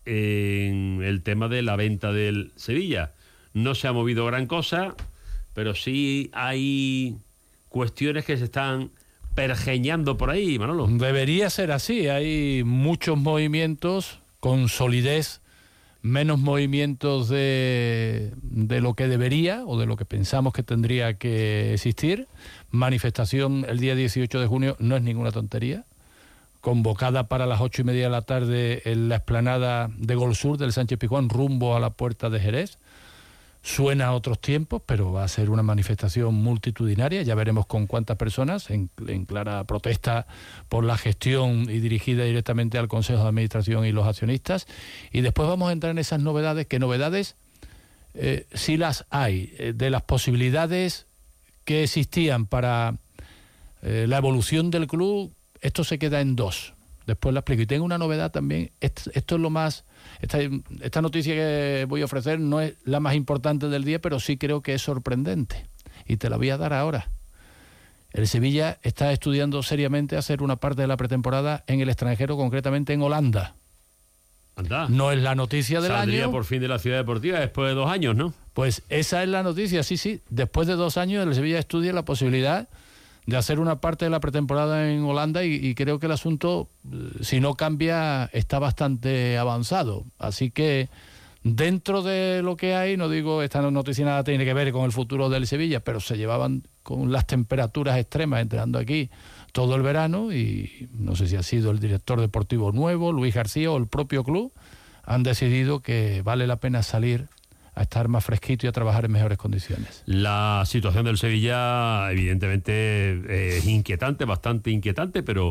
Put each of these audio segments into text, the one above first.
en el tema de la venta del Sevilla. No se ha movido gran cosa, pero sí hay cuestiones que se están pergeñando por ahí, Manolo. Debería ser así, hay muchos movimientos con solidez, menos movimientos de lo que debería o de lo que pensamos que tendría que existir. Manifestación el día 18 de junio no es ninguna tontería, convocada para las 8:30 de la tarde en la explanada de Gol Sur del Sánchez Pizjuán, rumbo a la Puerta de Jerez. Suena a otros tiempos, pero va a ser una manifestación multitudinaria, ya veremos con cuántas personas, en clara protesta por la gestión y dirigida directamente al Consejo de Administración y los accionistas. Y después vamos a entrar en esas novedades, que novedades sí las hay, de las posibilidades que existían para la evolución del club. Esto se queda en dos, después lo explico. Y tengo una novedad también, esto es lo más... Esta noticia que voy a ofrecer no es la más importante del día, pero sí creo que es sorprendente. Y te la voy a dar ahora. El Sevilla está estudiando seriamente hacer una parte de la pretemporada en el extranjero, concretamente en Holanda. Anda. No es la noticia del Saldría año. por fin de la Ciudad Deportiva después de 2 años, ¿no? Pues esa es la noticia, sí. Después de 2 años el Sevilla estudia la posibilidad de hacer una parte de la pretemporada en Holanda y creo que el asunto, si no cambia, está bastante avanzado. Así que dentro de lo que hay, no digo, esta noticia nada tiene que ver con el futuro del Sevilla, pero se llevaban con las temperaturas extremas entrando aquí todo el verano y no sé si ha sido el director deportivo nuevo, Luis García, o el propio club, han decidido que vale la pena salir a estar más fresquito y a trabajar en mejores condiciones. La situación del Sevilla evidentemente es inquietante, bastante inquietante, pero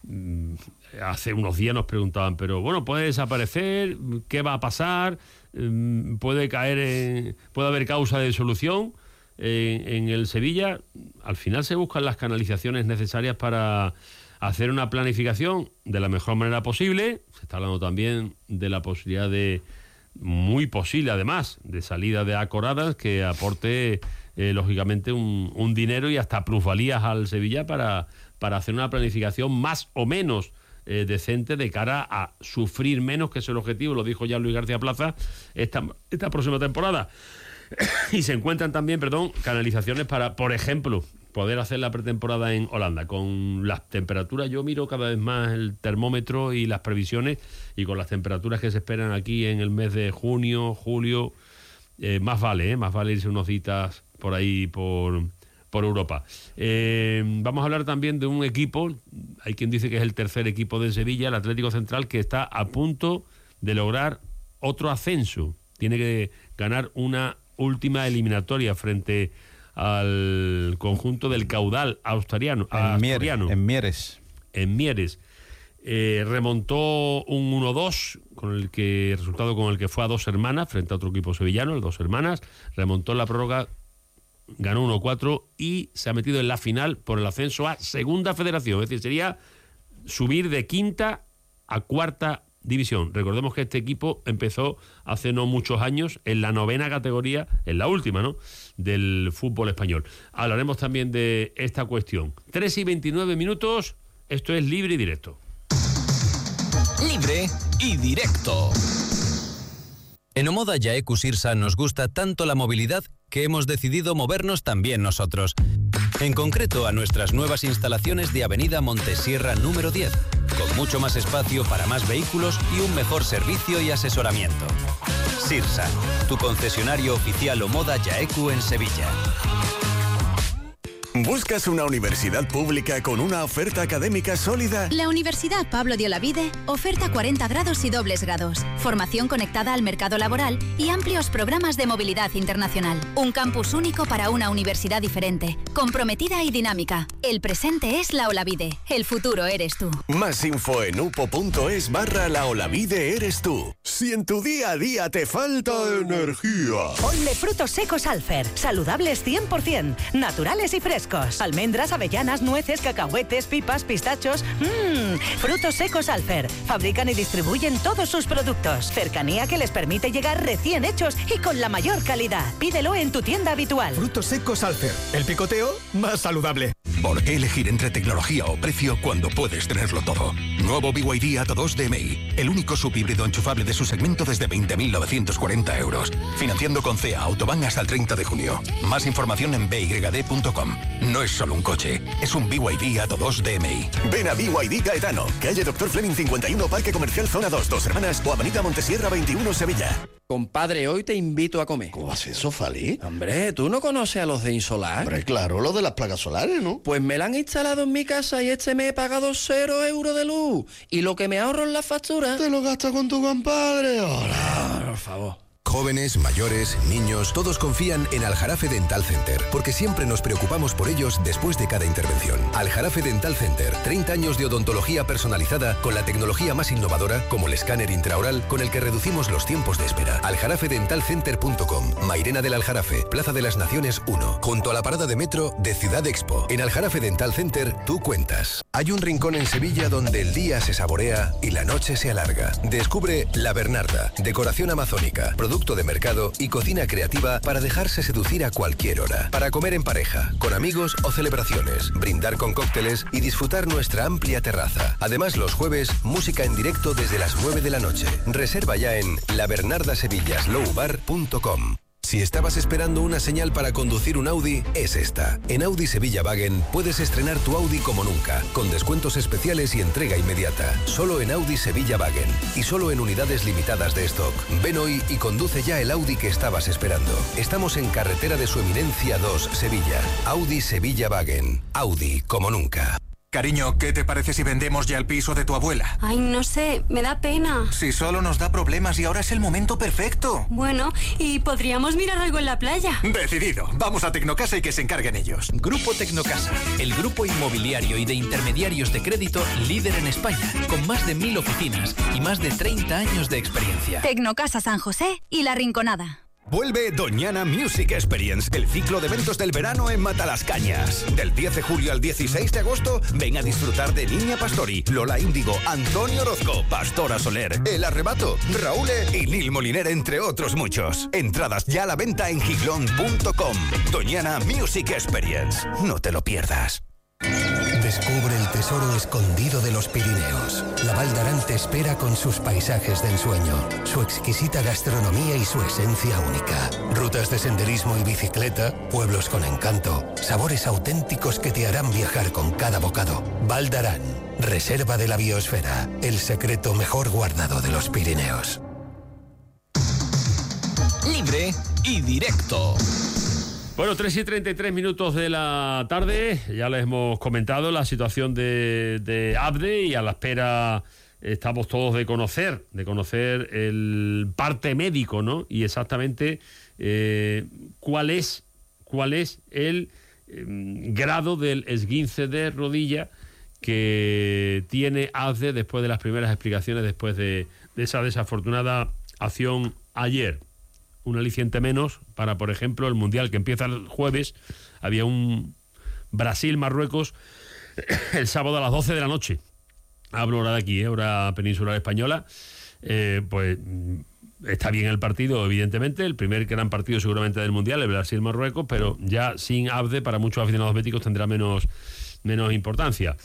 hace unos días nos preguntaban, pero bueno, ¿puede desaparecer? ¿Qué va a pasar? ¿Puede haber causa de solución en el Sevilla? Al final se buscan las canalizaciones necesarias para hacer una planificación de la mejor manera posible. Se está hablando también de la posibilidad muy posible además, de salida de Acoradas que aporte lógicamente un dinero y hasta plusvalías al Sevilla para hacer una planificación más o menos decente de cara a sufrir menos, que es el objetivo, lo dijo ya Luis García Plaza, esta próxima temporada. Y se encuentran también, canalizaciones para, por ejemplo, poder hacer la pretemporada en Holanda. Con las temperaturas, yo miro cada vez más el termómetro y las previsiones, y con las temperaturas que se esperan aquí en el mes de junio, julio, más vale irse unos días por ahí, por Europa. Vamos a hablar también de un equipo, hay quien dice que es el tercer equipo de Sevilla, el Atlético Central, que está a punto de lograr otro ascenso. Tiene que ganar una última eliminatoria frente al conjunto del caudal asturiano. En Mieres. Remontó un 1-2 resultado con el que fue a Dos Hermanas frente a otro equipo sevillano, el Dos Hermanas. Remontó la prórroga, ganó 1-4 y se ha metido en la final por el ascenso a Segunda Federación. Es decir, sería subir de quinta a cuarta división. Recordemos que este equipo empezó hace no muchos años en la 9ª categoría, en la última, ¿no?, del fútbol español. Hablaremos también de esta cuestión. 3:29, esto es Libre y Directo. Libre y Directo. En Omoda Jaecu Sirsa nos gusta tanto la movilidad que hemos decidido movernos también nosotros. En concreto a nuestras nuevas instalaciones de Avenida Montesierra número 10, con mucho más espacio para más vehículos y un mejor servicio y asesoramiento. Sirsa, tu concesionario oficial Omoda Jaecu en Sevilla. ¿Buscas una universidad pública con una oferta académica sólida? La Universidad Pablo de Olavide oferta 40 grados y dobles grados, formación conectada al mercado laboral y amplios programas de movilidad internacional. Un campus único para una universidad diferente, comprometida y dinámica. El presente es la Olavide, el futuro eres tú. Más info en upo.es/La Olavide eres tú. Si en tu día a día te falta energía. Ponle frutos secos Alfer, saludables 100%, naturales y frescos. Almendras, avellanas, nueces, cacahuetes, pipas, pistachos. Frutos secos Alfer. Fabrican y distribuyen todos sus productos. Cercanía que les permite llegar recién hechos y con la mayor calidad. Pídelo en tu tienda habitual. Frutos secos Alfer. El picoteo más saludable. ¿Por qué elegir entre tecnología o precio cuando puedes tenerlo todo? Nuevo BYD Atto 2 DMI, el único subhíbrido enchufable de su segmento desde 20.940 euros. Financiando con CEA Autobahn hasta el 30 de junio. Más información en byd.com. No es solo un coche, es un BYD Atto 2 DMI. Ven a BYD Gaetano, calle Dr. Fleming 51, Parque Comercial Zona 2, Dos Hermanas o Avenida Montesierra 21, Sevilla. Compadre, hoy te invito a comer. ¿Cómo haces eso, Fali? Hombre, ¿tú no conoces a los de Insolar? Hombre, claro, lo de las placas solares, ¿no? Pues me la han instalado en mi casa y este mes he pagado 0 euros de luz. Y lo que me ahorro en la factura... ¿Te lo gastas con tu compadre? Hola. Por favor. Jóvenes, mayores, niños, todos confían en Aljarafe Dental Center, porque siempre nos preocupamos por ellos después de cada intervención. Aljarafe Dental Center, 30 años de odontología personalizada con la tecnología más innovadora, como el escáner intraoral, con el que reducimos los tiempos de espera. aljarafedentalcenter.com, Mairena del Aljarafe, Plaza de las Naciones 1, junto a la parada de metro de Ciudad Expo. En Aljarafe Dental Center, tú cuentas. Hay un rincón en Sevilla donde el día se saborea y la noche se alarga. Descubre La Bernarda, decoración amazónica, producto de mercado y cocina creativa para dejarse seducir a cualquier hora. Para comer en pareja, con amigos o celebraciones, brindar con cócteles y disfrutar nuestra amplia terraza. Además, los jueves, música en directo desde las 9 de la noche. Reserva ya en labernardasevillaslowbar.com. Si estabas esperando una señal para conducir un Audi, es esta. En Audi Sevilla Wagen puedes estrenar tu Audi como nunca, con descuentos especiales y entrega inmediata. Solo en Audi Sevilla Wagen y solo en unidades limitadas de stock. Ven hoy y conduce ya el Audi que estabas esperando. Estamos en Carretera de Su Eminencia 2, Sevilla. Audi Sevilla Wagen. Audi como nunca. Cariño, ¿qué te parece si vendemos ya el piso de tu abuela? Ay, no sé, me da pena. Si solo nos da problemas y ahora es el momento perfecto. Bueno, y podríamos mirar algo en la playa. Decidido, vamos a Tecnocasa y que se encarguen ellos. Grupo Tecnocasa, el grupo inmobiliario y de intermediarios de crédito líder en España, con más de 1000 oficinas y más de 30 años de experiencia. Tecnocasa San José y La Rinconada. Vuelve Doñana Music Experience, el ciclo de eventos del verano en Matalascañas. Del 10 de julio al 16 de agosto, ven a disfrutar de Niña Pastori, Lola Índigo, Antonio Orozco, Pastora Soler, El Arrebato, Raúl y Lil Moliner, entre otros muchos. Entradas ya a la venta en giglón.com. Doñana Music Experience. No te lo pierdas. Descubre el tesoro escondido de los Pirineos. La Val d'Aran te espera con sus paisajes de ensueño, su exquisita gastronomía y su esencia única. Rutas de senderismo y bicicleta, pueblos con encanto, sabores auténticos que te harán viajar con cada bocado. Val d'Aran, reserva de la biosfera, el secreto mejor guardado de los Pirineos. Libre y directo. Bueno, 3:33 de la tarde, ya les hemos comentado la situación de Abde y a la espera estamos todos de conocer el parte médico, ¿no? Y exactamente cuál es el grado del esguince de rodilla que tiene Abde después de las primeras explicaciones, después de esa desafortunada acción ayer. Un aliciente menos para, por ejemplo, el Mundial que empieza el jueves. Había un Brasil-Marruecos el sábado a las 12 de la noche. Hablo hora de aquí, hora peninsular española. Pues está bien el partido, evidentemente. El primer gran partido seguramente del Mundial, el Brasil-Marruecos, pero ya sin Abde, para muchos aficionados béticos tendrá menos importancia.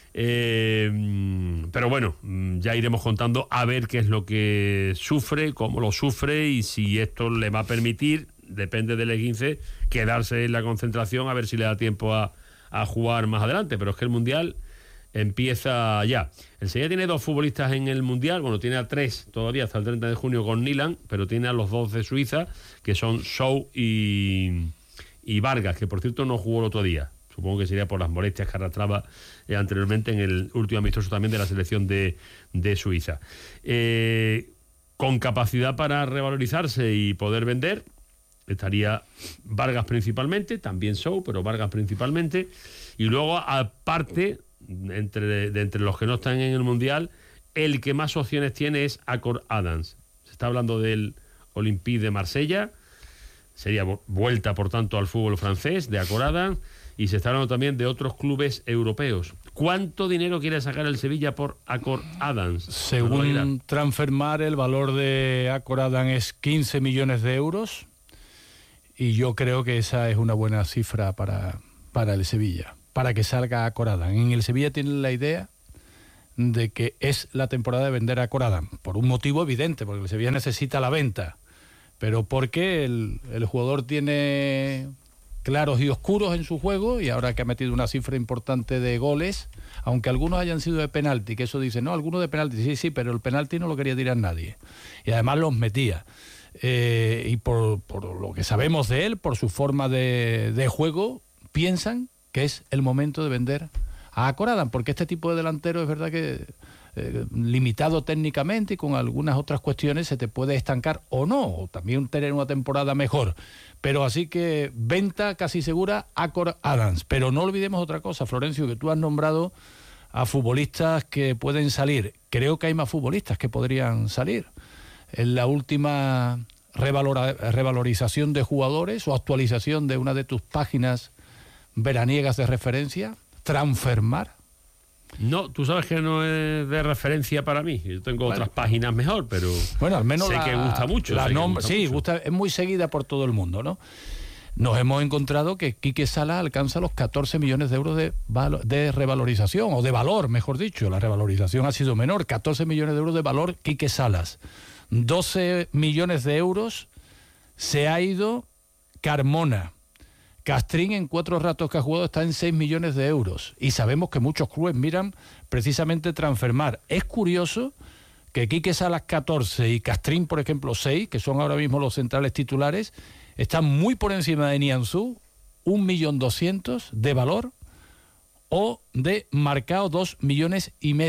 Pero bueno, ya iremos contando a ver qué es lo que sufre, cómo lo sufre y si esto le va a permitir, depende del esguince, quedarse en la concentración a ver si le da tiempo a jugar más adelante. Pero es que el Mundial empieza ya. El Sevilla tiene 2 futbolistas en el Mundial, bueno, tiene a 3 todavía hasta el 30 de junio con Nilan, pero tiene a los 2 de Suiza, que son Sou y Vargas, que por cierto no jugó el otro día. Supongo que sería por las molestias que arrastraba anteriormente en el último amistoso también de la selección de Suiza. Con capacidad para revalorizarse y poder vender, estaría Vargas principalmente, también Sou, pero Vargas principalmente. Y luego, aparte, entre los que no están en el Mundial, el que más opciones tiene es Acor Adams. Se está hablando del Olympique de Marsella, sería vuelta, por tanto, al fútbol francés, de Acor Adams. Y se está hablando también de otros clubes europeos. ¿Cuánto dinero quiere sacar el Sevilla por Acor Adams? Según Transfermarkt, el valor de Acor Adams es 15 millones de euros. Y yo creo que esa es una buena cifra para el Sevilla. para que salga Corada. En el Sevilla tienen la idea de que es la temporada de vender a Corada, por un motivo evidente, porque el Sevilla necesita la venta, pero porque el jugador tiene claros y oscuros en su juego, y ahora que ha metido una cifra importante de goles, aunque algunos hayan sido de penalti, que eso dice, no, algunos de penalti, sí, pero el penalti no lo quería tirar nadie, y además los metía. Y por lo que sabemos de él, por su forma de juego, piensan que es el momento de vender a Corada, porque este tipo de delantero es verdad que limitado técnicamente y con algunas otras cuestiones se te puede estancar o no, o también tener una temporada mejor. Pero así que venta casi segura a Cor Adams. Pero no olvidemos otra cosa, Florencio, que tú has nombrado a futbolistas que pueden salir. Creo que hay más futbolistas que podrían salir. En la última revalorización de jugadores o actualización de una de tus páginas veraniegas de referencia, Transfermar. No, tú sabes que no es de referencia para mí. Yo tengo otras páginas mejor, pero bueno, al menos sé que gusta mucho. Gusta, es muy seguida por todo el mundo, ¿no? Nos hemos encontrado que Quique Salas alcanza los 14 millones de euros de revalorización, o de valor, mejor dicho. La revalorización ha sido menor, 14 millones de euros de valor Quique Salas. 12 millones de euros se ha ido Carmona. Castrín, en 4 ratos que ha jugado, está en 6 millones de euros. Y sabemos que muchos clubes miran precisamente Transfermar. Es curioso que Quique Salas 14 y Castrín, por ejemplo, 6, que son ahora mismo los centrales titulares, están muy por encima de Nianzú, 1.200.000 de valor, o de Marcao, 2,5 millones.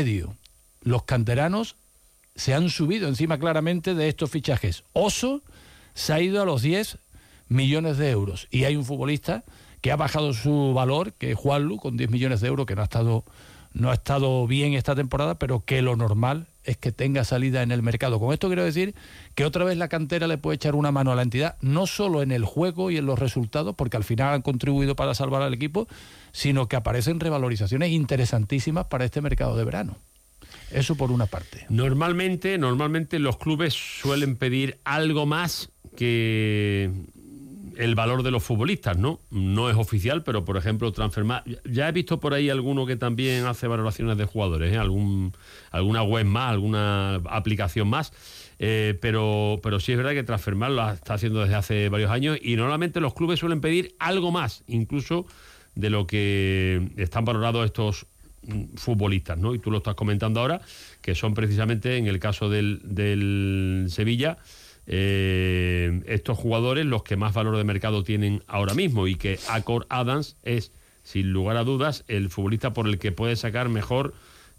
Los canteranos se han subido encima claramente de estos fichajes. Oso se ha ido a los 10 millones de euros. Y hay un futbolista que ha bajado su valor, que es Juanlu, con 10 millones de euros, que no ha estado bien esta temporada, pero que lo normal es que tenga salida en el mercado. Con esto quiero decir que otra vez la cantera le puede echar una mano a la entidad, no solo en el juego y en los resultados, porque al final han contribuido para salvar al equipo, sino que aparecen revalorizaciones interesantísimas para este mercado de verano. Eso por una parte. Normalmente los clubes suelen pedir algo más que el valor de los futbolistas, ¿no? No es oficial, pero por ejemplo Transfermar, ya he visto por ahí alguno que también hace valoraciones de jugadores, alguna web más, alguna aplicación más, pero sí es verdad que Transfermar lo está haciendo desde hace varios años, y normalmente los clubes suelen pedir algo más, incluso de lo que están valorados estos futbolistas, ¿no? Y tú lo estás comentando ahora, que son precisamente, en el caso del Sevilla, estos jugadores los que más valor de mercado tienen ahora mismo, y que Cor Adams es, sin lugar a dudas, el futbolista por el que puede sacar mejor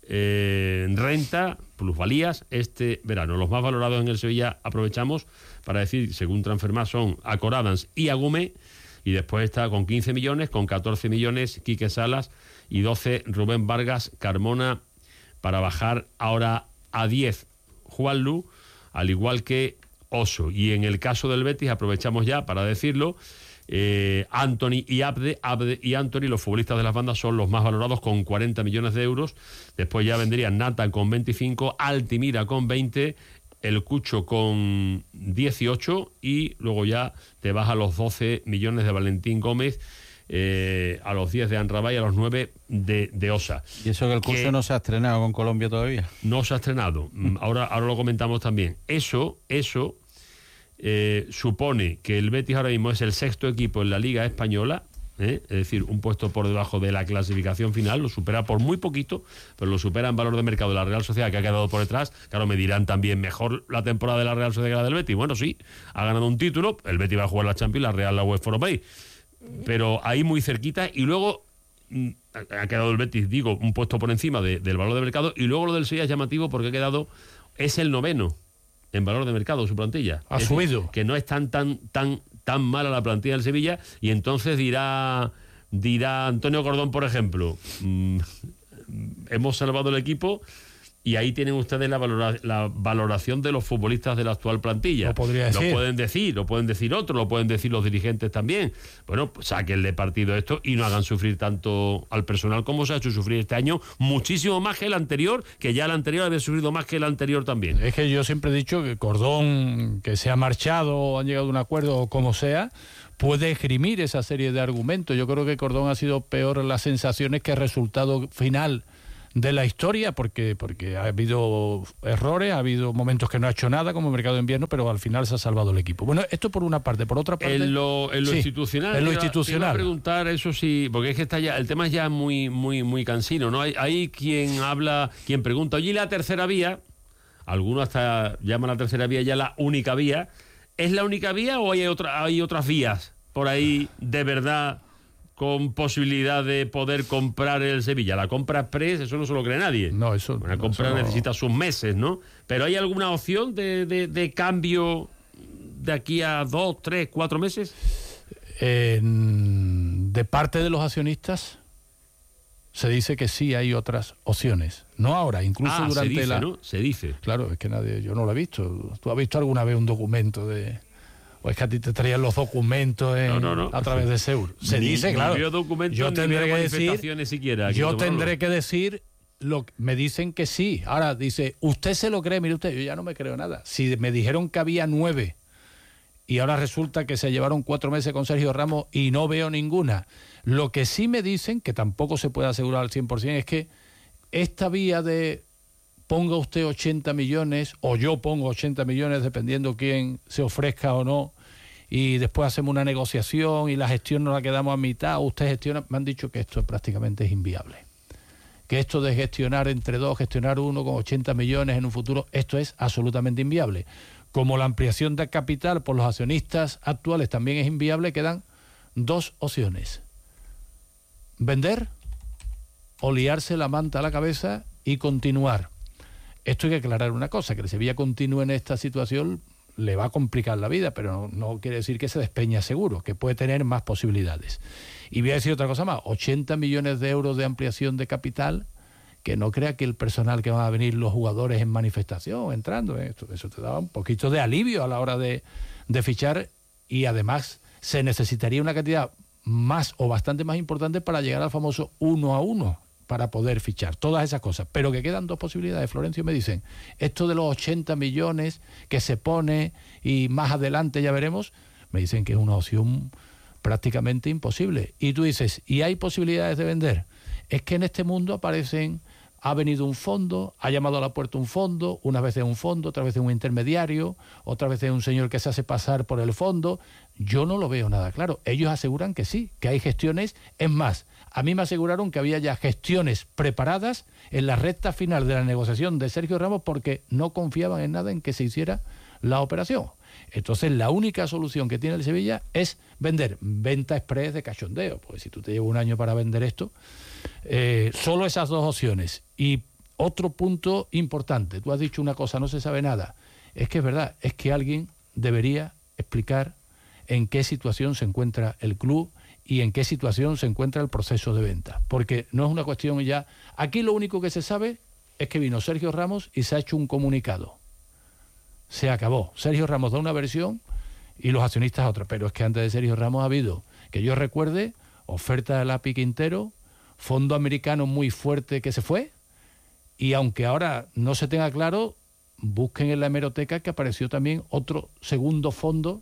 renta, plusvalías este verano. Los más valorados en el Sevilla, aprovechamos para decir, según Transfermar, son Cor Adams y Agumé, y después está con 15 millones, con 14 millones Quique Salas, y 12 Rubén Vargas, Carmona, para bajar ahora a 10 Juanlu, al igual que Oso. Y en el caso del Betis, aprovechamos ya para decirlo, Anthony y Abde y Anthony, los futbolistas de las bandas, son los más valorados con 40 millones de euros. Después ya vendrían Nathan con 25, Altimira con 20, el Cucho con 18, y luego ya te vas a los 12 millones de Valentín Gómez, a los 10 de Anrabay, a los 9 de Osa. Y eso que el curso no se ha estrenado con Colombia todavía. No se ha estrenado. Ahora lo comentamos también. Eso supone que el Betis ahora mismo es el 6º equipo en la Liga Española, es decir, un puesto por debajo de la clasificación final, lo supera por muy poquito, pero lo supera en valor de mercado de la Real Sociedad, que ha quedado por detrás. Claro, me dirán también, mejor la temporada de la Real Sociedad que la del Betis. Bueno, sí, ha ganado un título, el Betis va a jugar la Champions, la Real la UEFA Europa, pero ahí muy cerquita, y luego ha quedado el Betis, digo, un puesto por encima del valor de mercado, y luego lo del Sevilla es llamativo porque es el 9º en valor de mercado su plantilla. Ha subido. Decir, que no es tan mala la plantilla del Sevilla, y entonces dirá Antonio Cordón, por ejemplo, hemos salvado el equipo, y ahí tienen ustedes la valoración de los futbolistas de la actual plantilla. Lo podría decir. Lo pueden decir otros, lo pueden decir los dirigentes también. Bueno, pues sáquenle partido a esto y no hagan sufrir tanto al personal como se ha hecho sufrir este año, muchísimo más que el anterior, que ya el anterior había sufrido más que el anterior también. Es que yo siempre he dicho que Cordón, que se ha marchado o han llegado a un acuerdo o como sea, puede esgrimir esa serie de argumentos. Yo creo que Cordón ha sido peor en las sensaciones que el resultado final de la historia, porque ha habido errores, ha habido momentos que no ha hecho nada como Mercado de Invierno, pero al final se ha salvado el equipo. Bueno, esto por una parte. Por otra parte, en lo institucional. En lo institucional. Te iba a preguntar eso sí, porque es que está ya, el tema es ya muy cansino, ¿no? Hay quien habla, quien pregunta, oye, ¿y la tercera vía? Algunos hasta llaman a la tercera vía ya la única vía. ¿Es la única vía o hay otras vías por ahí de verdad con posibilidad de poder comprar el Sevilla? La compra express, eso no se lo cree nadie. No, eso. Una compra necesita sus meses, ¿no? Pero ¿hay alguna opción de cambio de aquí a 2, 3, 4 meses? De parte de los accionistas se dice que sí hay otras opciones. No ahora, incluso durante se dice, ¿no? Se dice. Claro, es que yo no lo he visto. ¿Tú has visto alguna vez un documento de...? ¿O es que a ti te traían los documentos a través de Seur? Se dice, claro. Yo tendré que decir... Siquiera, yo tendré que decir... me dicen que sí. Ahora dice, ¿usted se lo cree? Mire usted, yo ya no me creo nada. Si me dijeron que había 9 y ahora resulta que se llevaron 4 meses con Sergio Ramos y no veo ninguna... Lo que sí me dicen, que tampoco se puede asegurar al 100%, es que esta vía de ponga usted 80 millones o yo pongo 80 millones, dependiendo quién se ofrezca o no, y después hacemos una negociación y la gestión nos la quedamos a mitad, usted gestiona, me han dicho que esto prácticamente es inviable. Que esto de gestionar entre dos, gestionar uno con 80 millones en un futuro, esto es absolutamente inviable. Como la ampliación de capital por los accionistas actuales también es inviable, quedan 2 opciones. Vender o liarse la manta a la cabeza y continuar. Esto hay que aclarar una cosa, que el Sevilla continúe en esta situación le va a complicar la vida, pero no quiere decir que se despeña seguro, que puede tener más posibilidades. Y voy a decir otra cosa más, 80 millones de euros de ampliación de capital, que no crea que el personal que van a venir los jugadores en manifestación, entrando, eso te da un poquito de alivio a la hora de fichar, y además se necesitaría una cantidad más o bastante más importante para llegar al famoso 1 a 1 para poder fichar, todas esas cosas. Pero que quedan 2 posibilidades. Florencio, me dicen, esto de los 80 millones que se pone y más adelante ya veremos, me dicen que es una opción prácticamente imposible. Y tú dices, ¿y hay posibilidades de vender? Es que en este mundo ha venido un fondo, ha llamado a la puerta un fondo, unas veces un fondo, otras veces un intermediario, otras veces un señor que se hace pasar por el fondo. Yo no lo veo nada claro. Ellos aseguran que sí, que hay gestiones. Es más, a mí me aseguraron que había ya gestiones preparadas en la recta final de la negociación de Sergio Ramos porque no confiaban en nada en que se hiciera la operación. Entonces la única solución que tiene el Sevilla es vender, venta express de cachondeo, porque si tú te llevas un año para vender esto, solo esas 2 opciones. Y otro punto importante, tú has dicho una cosa, no se sabe nada, es que es verdad, es que alguien debería explicar en qué situación se encuentra el club y en qué situación se encuentra el proceso de venta, porque no es una cuestión ya, aquí lo único que se sabe es que vino Sergio Ramos y se ha hecho un comunicado. Se acabó. Sergio Ramos da una versión y los accionistas otra. Pero es que antes de Sergio Ramos ha habido, que yo recuerde, oferta de Lapi Quintero, fondo americano muy fuerte que se fue, y aunque ahora no se tenga claro, busquen en la hemeroteca que apareció también otro segundo fondo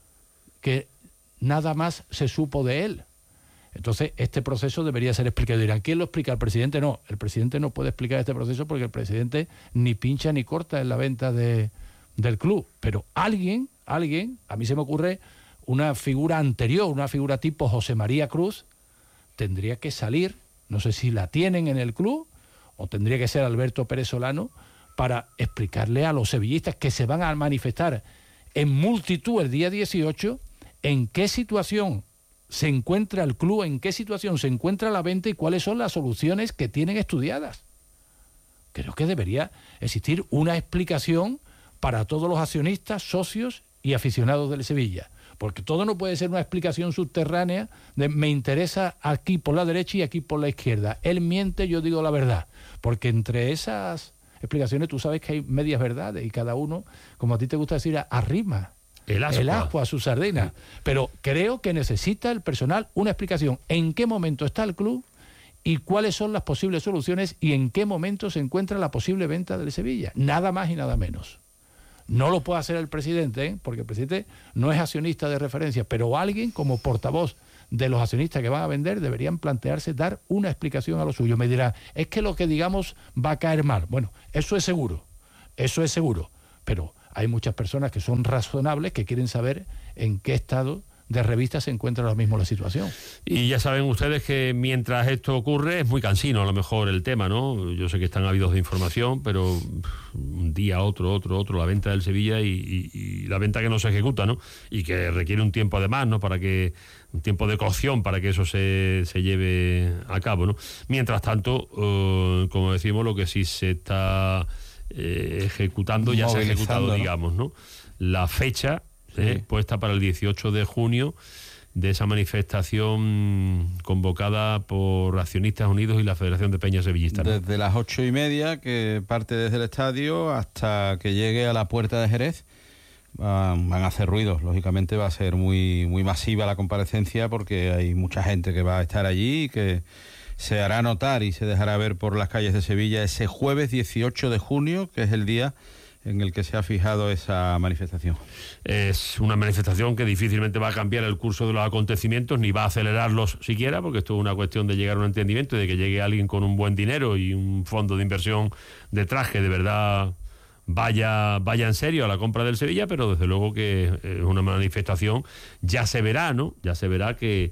que nada más se supo de él. Entonces, este proceso debería ser explicado. Dirán, ¿quién lo explica? ¿El presidente? No, el presidente no puede explicar este proceso porque el presidente ni pincha ni corta en la venta del club. Pero alguien, a mí se me ocurre una figura anterior, una figura tipo José María Cruz, tendría que salir, no sé si la tienen en el club, o tendría que ser Alberto Pérez Solano, para explicarle a los sevillistas que se van a manifestar en multitud el día 18, en qué situación se encuentra el club, en qué situación se encuentra la venta y cuáles son las soluciones que tienen estudiadas. Creo que debería existir una explicación para todos los accionistas, socios y aficionados del Sevilla. Porque todo no puede ser una explicación subterránea de me interesa aquí por la derecha y aquí por la izquierda. Él miente, yo digo la verdad. Porque entre esas explicaciones tú sabes que hay medias verdades y cada uno, como a ti te gusta decir, arrima el ascua a su sardina. Pero creo que necesita el personal una explicación. ¿En qué momento está el club? ¿Y cuáles son las posibles soluciones? ¿Y en qué momento se encuentra la posible venta del Sevilla? Nada más y nada menos. No lo puede hacer el presidente, porque el presidente no es accionista de referencia, pero alguien como portavoz de los accionistas que van a vender deberían plantearse dar una explicación a lo suyo. Me dirá, es que lo que digamos va a caer mal. Bueno, eso es seguro, pero hay muchas personas que son razonables, que quieren saber en qué estado de revista se encuentra ahora mismo la situación. Y ya saben ustedes que mientras esto ocurre es muy cansino a lo mejor el tema, ¿no? Yo sé que están ávidos de información, pero un día otro, la venta del Sevilla y la venta que no se ejecuta, ¿no? Y que requiere un tiempo además, ¿no? Un tiempo de cocción para que eso se lleve a cabo, ¿no? Mientras tanto, como decimos, lo que sí se está ejecutando, ya se ha ejecutado, ¿no? Digamos, ¿no? La fecha puesta para el 18 de junio de esa manifestación convocada por Accionistas Unidos y la Federación de Peñas Sevillistas, ¿no? Desde las 8:30, que parte desde el estadio, hasta que llegue a la puerta de Jerez, van a hacer ruidos. Lógicamente va a ser muy, muy masiva la comparecencia, porque hay mucha gente que va a estar allí y que se hará notar y se dejará ver por las calles de Sevilla ese jueves 18 de junio, que es el día en el que se ha fijado esa manifestación. Es una manifestación que difícilmente va a cambiar el curso de los acontecimientos, ni va a acelerarlos siquiera, porque esto es una cuestión de llegar a un entendimiento y de que llegue alguien con un buen dinero y un fondo de inversión detrás que de verdad vaya en serio a la compra del Sevilla, pero desde luego que es una manifestación, ya se verá, ¿no? Ya se verá que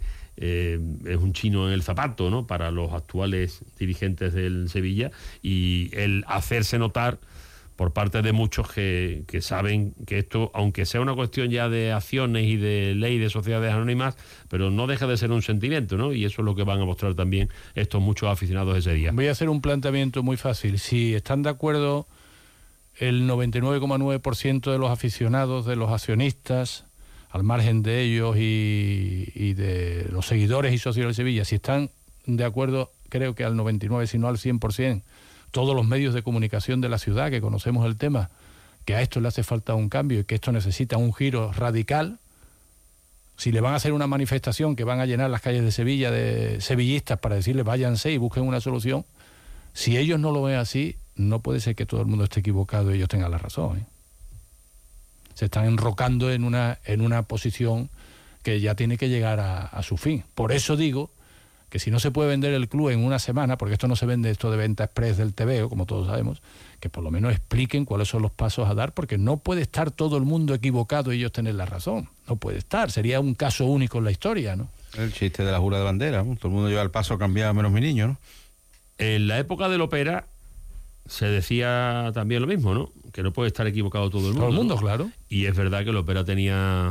es un chino en el zapato, ¿no? Para los actuales dirigentes del Sevilla, y el hacerse notar por parte de muchos que saben que esto, aunque sea una cuestión ya de acciones y de ley de sociedades anónimas, pero no deja de ser un sentimiento, ¿no? Y eso es lo que van a mostrar también estos muchos aficionados ese día. Voy a hacer un planteamiento muy fácil. Si están de acuerdo el 99,9% de los aficionados, de los accionistas, al margen de ellos y de los seguidores y socios de Sevilla, si están de acuerdo, creo que al 99%, si no al 100%, todos los medios de comunicación de la ciudad que conocemos el tema, que a esto le hace falta un cambio y que esto necesita un giro radical. Si le van a hacer una manifestación que van a llenar las calles de Sevilla de sevillistas para decirles váyanse y busquen una solución, si ellos no lo ven así, no puede ser que todo el mundo esté equivocado y ellos tengan la razón, ¿eh? Se están enrocando en una posición que ya tiene que llegar a su fin. Por eso digo que si no se puede vender el club en una semana, porque esto no se vende, esto de venta express del TVO, como todos sabemos, que por lo menos expliquen cuáles son los pasos a dar, porque no puede estar todo el mundo equivocado y ellos tener la razón. No puede estar, sería un caso único en la historia, ¿no? El chiste de la jura de bandera, ¿no? Todo el mundo lleva el paso cambiado menos mi niño, ¿no? En la época del Opera se decía también lo mismo, ¿no? Que no puede estar equivocado todo el mundo. Todo el mundo, ¿no? Claro. Y es verdad que el Opera tenía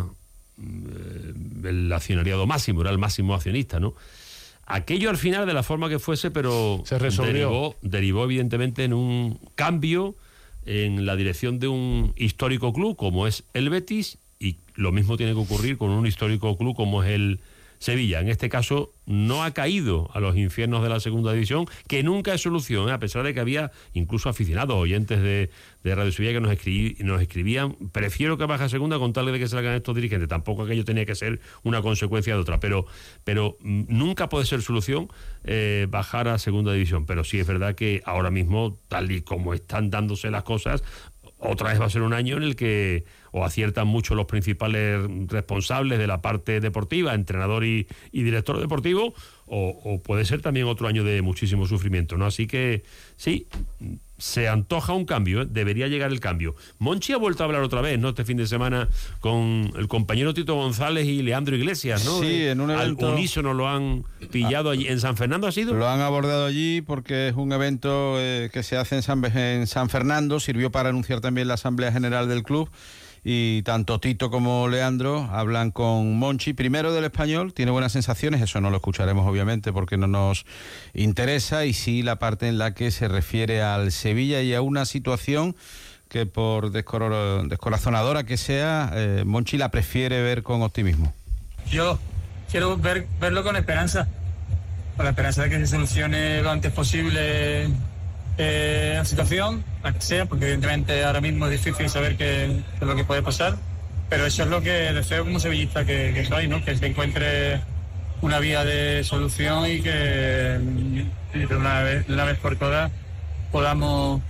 el accionariado máximo, era el máximo accionista, ¿no? Aquello al final, de la forma que fuese, pero se resolvió. Derivó evidentemente en un cambio en la dirección de un histórico club como es el Betis, y lo mismo tiene que ocurrir con un histórico club como es el Sevilla. En este caso no ha caído a los infiernos de la segunda división, que nunca es solución, a pesar de que había incluso aficionados, oyentes de Radio Sevilla que nos escribían: prefiero que baje a segunda con tal de que salgan estos dirigentes. Tampoco aquello tenía que ser una consecuencia de otra, pero nunca puede ser solución bajar a segunda división. Pero sí es verdad que ahora mismo, tal y como están dándose las cosas, otra vez va a ser un año en el que o aciertan mucho los principales responsables de la parte deportiva, entrenador y director deportivo, o puede ser también otro año de muchísimo sufrimiento, ¿no? Así que sí, se antoja un cambio, ¿eh? Debería llegar el cambio. Monchi ha vuelto a hablar otra vez, ¿no? Este fin de semana con el compañero Tito González y Leandro Iglesias, ¿no? Sí, en un evento. Al unísono lo han pillado allí. ¿En San Fernando ha sido? Lo han abordado allí porque es un evento que se hace en San Fernando. Sirvió para anunciar también la Asamblea General del club. Y tanto Tito como Leandro hablan con Monchi, primero del Español, tiene buenas sensaciones, eso no lo escucharemos obviamente porque no nos interesa, y sí la parte en la que se refiere al Sevilla y a una situación que por descorazonadora que sea, Monchi la prefiere ver con optimismo. Yo quiero verlo con esperanza de que se solucione lo antes posible la situación, la que sea, porque evidentemente ahora mismo es difícil saber qué es lo que puede pasar, pero eso es lo que deseo como sevillista que soy, ¿no? Que se encuentre una vía de solución y que de una vez por todas podamos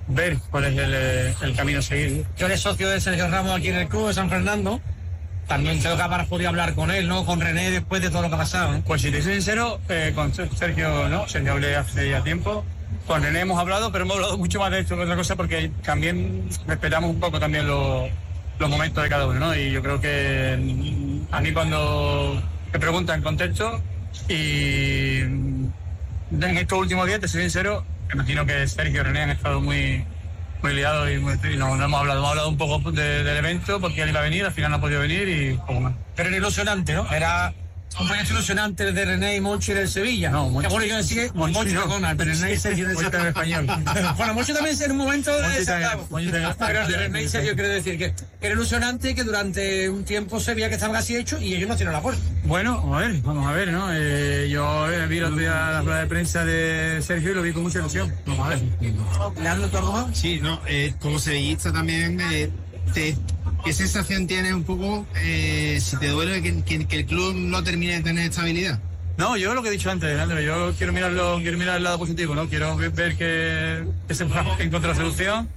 ver cuál es el camino a seguir. Yo eres socio de Sergio Ramos aquí en el club de San Fernando. También creo que habrás podido hablar con él, ¿no? Con René después de todo lo que ha pasado, ¿no? Pues si te soy sincero, con Sergio no, Sergio hablé hace ya tiempo. Con René hemos hablado, pero hemos hablado mucho más de esto que otra cosa porque también respetamos un poco también los momentos de cada uno, ¿no? Y yo creo que a mí cuando me preguntan contexto y en estos últimos días, te soy sincero, me imagino que Sergio y René han estado muy liados y no hemos hablado un poco del evento porque él iba a venir, al final no ha podido venir y poco más. Pero era ilusionante, ¿no? Era un proyecto ilusionante de René y Monchi del Sevilla. No, Monchi. Bueno, yo decía Monchi no, pero René y Sergio del Monchi también español. Bueno, Monchi también en un momento pero de René y Sergio quiero decir que era ilusionante, que durante un tiempo se veía que estaban así hechos y ellos no hicieron la fuerza. Bueno, vamos a ver, ¿no? Yo vi el otro día la rueda de prensa de Sergio y lo vi con mucha ilusión. Vamos a ver. ¿Leandro, tú algo más? Sí, no, como sevillista también ¿qué sensación tienes un poco si te duele que el club no termine de tener estabilidad? No, yo lo que he dicho antes, Leandro, yo quiero mirar el lado positivo, ¿no? Quiero ver que se encuentre la solución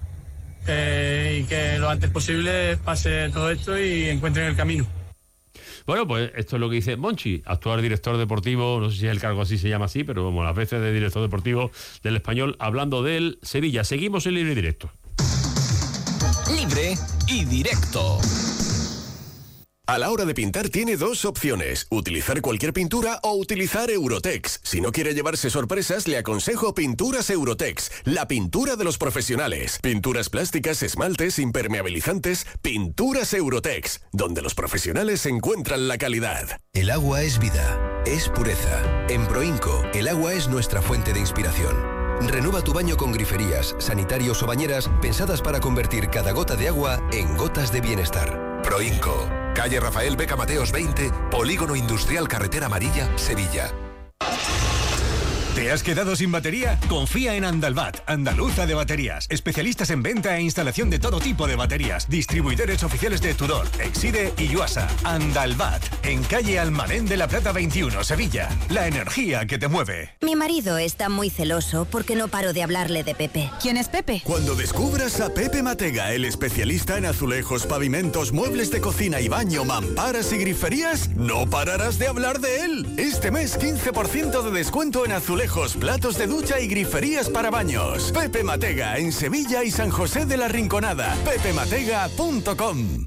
y que lo antes posible pase todo esto y encuentren el camino. Bueno, pues esto es lo que dice Monchi, actual director deportivo, no sé si el cargo así se llama así, pero como las veces de director deportivo del Español, hablando del Sevilla. Seguimos en Libre y Directo. Libre y Directo. A la hora de pintar tiene dos opciones, utilizar cualquier pintura o utilizar Eurotex. Si no quiere llevarse sorpresas, le aconsejo Pinturas Eurotex, la pintura de los profesionales. Pinturas plásticas, esmaltes, impermeabilizantes, Pinturas Eurotex, donde los profesionales encuentran la calidad. El agua es vida, es pureza. En Proinco, el agua es nuestra fuente de inspiración. Renueva tu baño con griferías, sanitarios o bañeras pensadas para convertir cada gota de agua en gotas de bienestar. Proinco, calle Rafael Beca Mateos 20, Polígono Industrial Carretera Amarilla, Sevilla. ¿Te has quedado sin batería? Confía en Andalbat, andaluza de baterías. Especialistas en venta e instalación de todo tipo de baterías. Distribuidores oficiales de Tudor, Exide y Yuasa. Andalbat, en calle Almadén de la Plata 21, Sevilla. La energía que te mueve. Mi marido está muy celoso porque no paro de hablarle de Pepe. ¿Quién es Pepe? Cuando descubras a Pepe Matega, el especialista en azulejos, pavimentos, muebles de cocina y baño, mamparas y griferías, no pararás de hablar de él. Este mes 15% de descuento en azulejos, platos de ducha y griferías para baños. Pepe Matega en Sevilla y San José de la Rinconada. pepematega.com.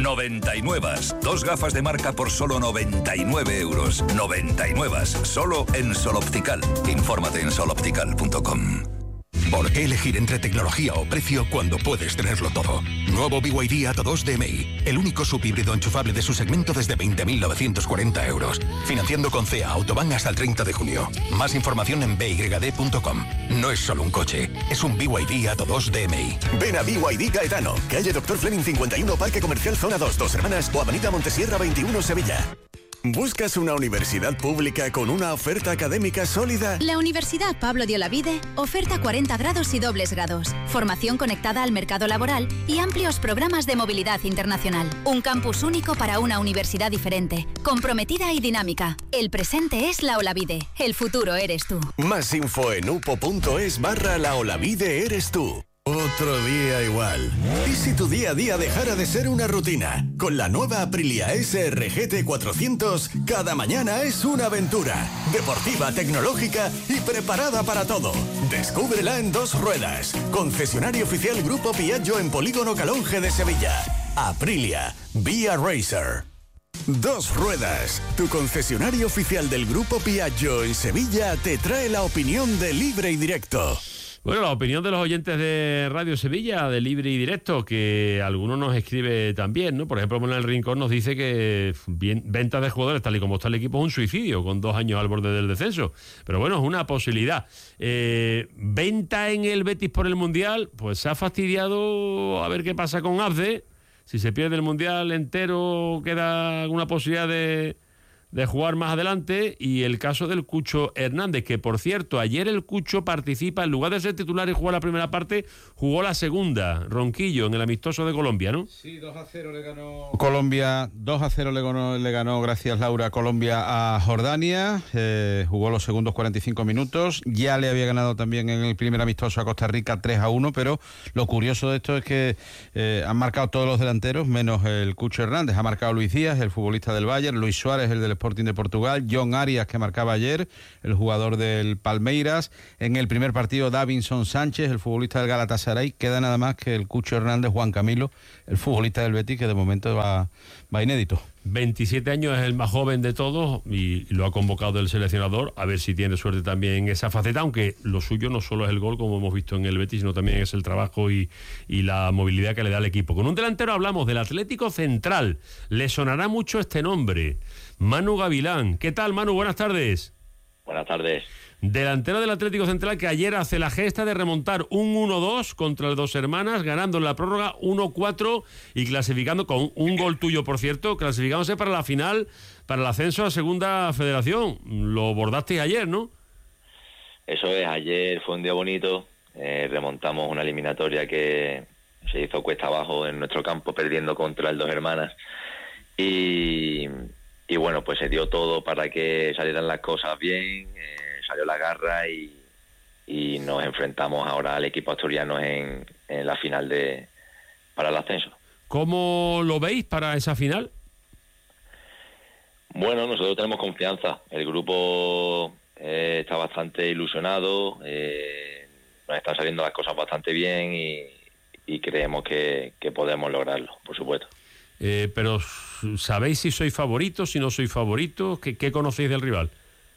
99. Dos gafas de marca por solo 99 euros. 99. Solo en Sol Optical. Infórmate en soloptical.com. ¿Por qué elegir entre tecnología o precio cuando puedes tenerlo todo? Nuevo BYD Atto 2 DMI, el único subhíbrido enchufable de su segmento desde 20.940 euros. Financiando con CEA Autobahn hasta el 30 de junio. Más información en byd.com. No es solo un coche, es un BYD Atto 2 DMI. Ven a BYD Gaetano, calle Dr. Fleming 51, Parque Comercial Zona 2, Dos Hermanas o Avenida Montesierra 21, Sevilla. ¿Buscas una universidad pública con una oferta académica sólida? La Universidad Pablo de Olavide oferta 40 grados y dobles grados, formación conectada al mercado laboral y amplios programas de movilidad internacional. Un campus único para una universidad diferente, comprometida y dinámica. El presente es la Olavide, el futuro eres tú. Más info en upo.es/la Olavide eres tú. Otro día igual. ¿Y si tu día a día dejara de ser una rutina? Con la nueva Aprilia SRGT 400, cada mañana es una aventura. Deportiva, tecnológica y preparada para todo. Descúbrela en Dos Ruedas. Concesionario oficial Grupo Piaggio en Polígono Calonge de Sevilla. Aprilia, Via Racer. Dos Ruedas, tu concesionario oficial del Grupo Piaggio en Sevilla, te trae la opinión de Libre y Directo. Bueno, la opinión de los oyentes de Radio Sevilla, de Libre y Directo, que algunos nos escribe también, ¿no? Por ejemplo, Manuel Rincón nos dice que venta de jugadores, tal y como está el equipo, es un suicidio, con 2 años al borde del descenso. Pero bueno, es una posibilidad. Venta en el Betis por el Mundial, pues se ha fastidiado a ver qué pasa con Abde. Si se pierde el Mundial entero, queda alguna posibilidad de de jugar más adelante, y el caso del Cucho Hernández, que por cierto, ayer el Cucho participa, en lugar de ser titular y jugar la primera parte, jugó la segunda, Ronquillo, en el amistoso de Colombia, ¿no? Sí, 2-0 le ganó Colombia, 2-0 le ganó, gracias Laura, Colombia a Jordania, jugó los segundos 45 minutos, ya le había ganado también en el primer amistoso a Costa Rica 3-1, pero lo curioso de esto es que han marcado todos los delanteros, menos el Cucho Hernández. Ha marcado Luis Díaz, el futbolista del Bayern, Luis Suárez, el del Sporting de Portugal, John Arias, que marcaba ayer, el jugador del Palmeiras. En el primer partido, Davinson Sánchez, el futbolista del Galatasaray. Queda nada más que el Cucho Hernández, Juan Camilo, el futbolista del Betis, que de momento va inédito. 27 años, es el más joven de todos y lo ha convocado el seleccionador, a ver si tiene suerte también en esa faceta, aunque lo suyo no solo es el gol, como hemos visto en el Betis, sino también es el trabajo y la movilidad que le da al equipo. Con un delantero hablamos del Atlético Central. Le sonará mucho este nombre, Manu Gavilán. ¿Qué tal, Manu? Buenas tardes. Buenas tardes. Delantero del Atlético Central, que ayer hace la gesta de remontar un 1-2 contra el Dos Hermanas, ganando en la prórroga 1-4 y clasificando con un gol tuyo, por cierto, clasificándose para la final, para el ascenso a Segunda Federación. Lo bordasteis ayer, ¿no? Eso es, ayer fue un día bonito, remontamos una eliminatoria que se hizo cuesta abajo en nuestro campo, perdiendo contra el Dos Hermanas, y bueno, pues se dio todo para que salieran las cosas bien, salió la garra y nos enfrentamos ahora al equipo asturiano en la final para el ascenso. ¿Cómo lo veis para esa final? Bueno, nosotros tenemos confianza. El grupo está bastante ilusionado, nos están saliendo las cosas bastante bien y creemos que podemos lograrlo, por supuesto. Pero ¿sabéis si sois favoritos, si no sois favoritos? ¿Qué conocéis del rival?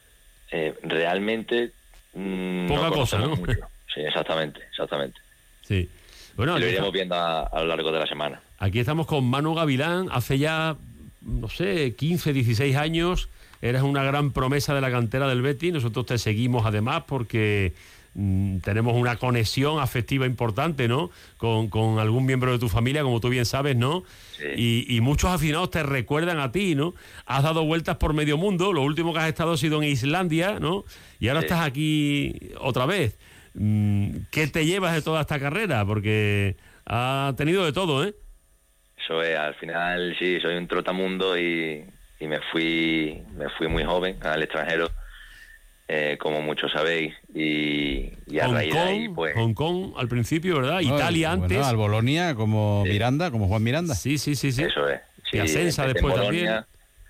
Realmente poca cosa, ¿no? Mucho. Sí, exactamente. Sí. Bueno, lo iremos viendo a lo largo de la semana. Aquí estamos con Manu Gavilán. Hace ya, no sé, 15, 16 años eras una gran promesa de la cantera del Betis. Nosotros te seguimos además porque tenemos una conexión afectiva importante, ¿no? Con algún miembro de tu familia, como tú bien sabes, ¿no? Sí. Y muchos aficionados te recuerdan a ti, ¿no? Has dado vueltas por medio mundo, lo último que has estado ha sido en Islandia, ¿no? Y ahora estás aquí otra vez. ¿Qué te llevas de toda esta carrera? Porque ha tenido de todo, ¿eh? Eso es, al final sí, soy un trotamundo y me fui muy joven al extranjero. Como muchos sabéis, y a raíz de ahí, pues... Hong Kong al principio, ¿verdad? No, Italia antes. Bueno, al Bolonia, como sí. Miranda, como Juan Miranda. Sí. Eso es. Sí, y Asensa después también.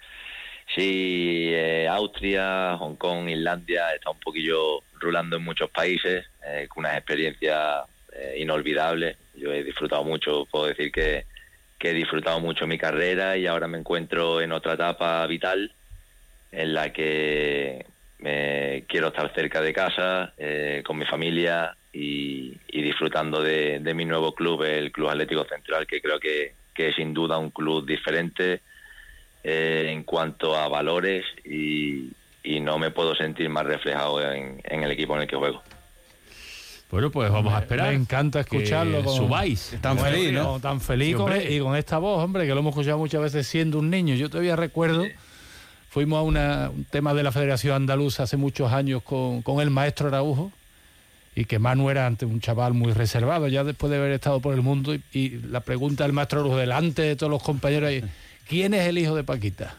Sí, Austria, Hong Kong, Islandia, está un poquillo rulando en muchos países, con unas experiencias inolvidables. Yo he disfrutado mucho, puedo decir que he disfrutado mucho mi carrera y ahora me encuentro en otra etapa vital en la que... quiero estar cerca de casa, con mi familia y disfrutando de mi nuevo club, el Club Atlético Central, que creo que es sin duda un club diferente en cuanto a valores y no me puedo sentir más reflejado en el equipo en el que juego. Bueno, pues vamos a esperar. Me encanta escucharlo. Subáis. Tan feliz, ¿no? Tan feliz sí, y con esta voz, hombre, que lo hemos escuchado muchas veces siendo un niño. Yo todavía recuerdo... Sí. Fuimos a un tema de la Federación Andaluza hace muchos años con el maestro Araujo, y que Manu era antes un chaval muy reservado, ya después de haber estado por el mundo, y la pregunta del maestro Araujo delante de todos los compañeros, ¿quién es el hijo de Paquita?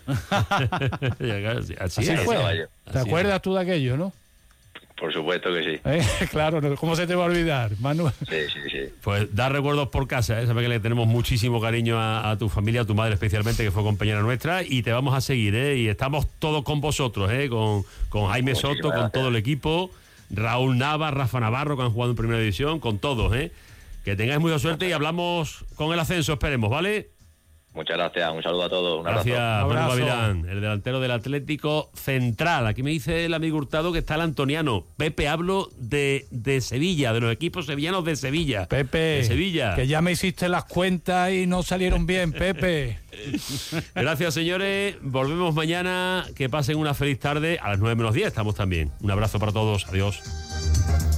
Así fue. ¿Te acuerdas tú de aquello, no? Por supuesto que sí. Claro, ¿cómo se te va a olvidar, Manu? Sí. Pues da recuerdos por casa, ¿eh? Sabes que le tenemos muchísimo cariño a tu familia, a tu madre especialmente, que fue compañera nuestra, y te vamos a seguir, ¿eh? Y estamos todos con vosotros, ¿eh? Con Jaime Soto, con todo el equipo, Raúl Nava, Rafa Navarro, que han jugado en Primera División, con todos, ¿eh? Que tengáis mucha suerte y hablamos con el ascenso, esperemos, ¿vale? Muchas gracias, un saludo a todos. Gracias, Manu Gavilán, el delantero del Atlético Central. Aquí me dice el amigo Hurtado que está el antoniano. Pepe, hablo de Sevilla, de los equipos sevillanos de Sevilla. Pepe, de Sevilla. Que ya me hiciste las cuentas y no salieron bien, Pepe. Gracias, señores. Volvemos mañana. Que pasen una feliz tarde. A las 9:10 estamos también. Un abrazo para todos. Adiós.